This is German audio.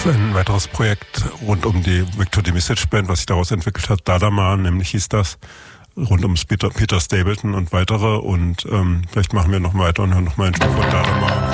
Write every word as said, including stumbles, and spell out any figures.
ist ein weiteres Projekt rund um die Victor the Message Band, was sich daraus entwickelt hat. Dadama, nämlich hieß das. Rund um Peter, Peter Stapleton und weitere. Und ähm, vielleicht machen wir noch weiter und hören noch mal ein Stück von Dadama.